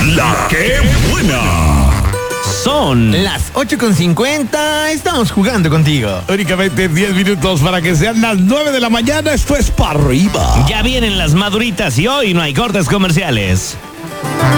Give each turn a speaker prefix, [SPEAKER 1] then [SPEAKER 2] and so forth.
[SPEAKER 1] La que buena.
[SPEAKER 2] Son las 8:50. Estamos jugando contigo.
[SPEAKER 3] Únicamente 10 minutos para que sean las 9 de la mañana. Esto es para arriba.
[SPEAKER 2] Ya vienen las maduritas y hoy no hay cortes comerciales.